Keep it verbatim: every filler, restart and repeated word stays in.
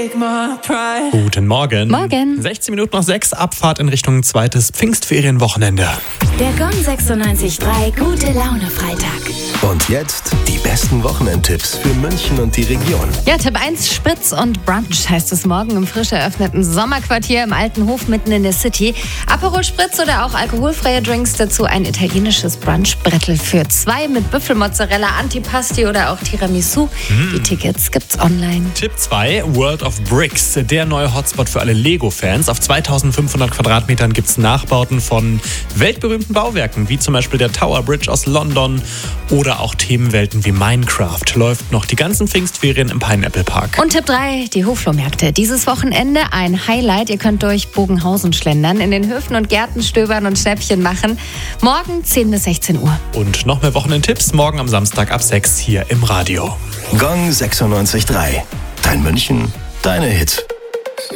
Guten Morgen. Morgen. sechzehn Minuten nach sechs, Abfahrt in Richtung zweites Pfingstferienwochenende. Der Gong sechsundneunzig Komma drei Gute Laune Freitag. Und jetzt die besten Wochenendtipps für München und die Region. Ja, Tipp eins, Spritz und Brunch heißt es morgen im frisch eröffneten Sommerquartier im Alten Hof mitten in der City. Aperol Spritz oder auch alkoholfreie Drinks, dazu ein italienisches Brunchbrettel für zwei mit Büffelmozzarella, Antipasti oder auch Tiramisu. Mm. Die Tickets gibt's online. Tipp zwei, World of Bricks, der neue Hotspot für alle Lego-Fans. Auf zweitausendfünfhundert Quadratmetern gibt's Nachbauten von weltberühmten Bauwerken, wie zum Beispiel der Tower Bridge aus London oder auch Themenwelten wie Minecraft. Läuft noch die ganzen Pfingstferien im Pineapple Park. Und Tipp drei, die Hoflohmärkte. Dieses Wochenende ein Highlight. Ihr könnt durch Bogenhausen schlendern, in den Höfen und Gärten stöbern und Schnäppchen machen. Morgen zehn bis sechzehn Uhr. Und noch mehr Wochenendtipps morgen am Samstag ab sechs hier im Radio. Gong sechsundneunzig Komma drei. Dein München, deine Hits.